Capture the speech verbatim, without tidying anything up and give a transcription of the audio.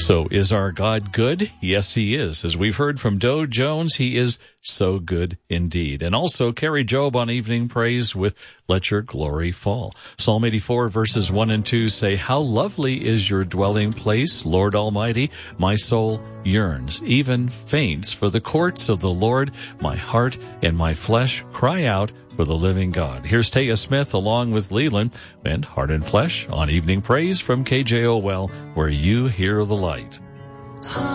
So is our God good? Yes, he is. As we've heard from Doe Jones, he is so good indeed. And also carry Job on evening praise with Let Your Glory Fall. Psalm eighty-four verses one and two say, How lovely is your dwelling place, Lord Almighty. My soul yearns, even faints for the courts of the Lord. My heart and my flesh cry out for the living God. Here's Taya Smith along with Leland and Heart and Flesh on Evening Praise from K J O L, where you hear the light.